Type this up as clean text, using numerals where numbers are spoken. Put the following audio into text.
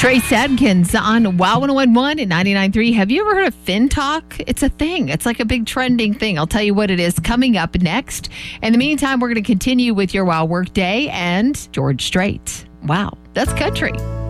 Trace Adkins on Wow 101 and 99.3. Have you ever heard of FinTalk? It's a thing. It's like a big trending thing. I'll tell you what it is coming up next. In the meantime, we're going to continue with your Wow Workday and George Strait. Wow, that's country.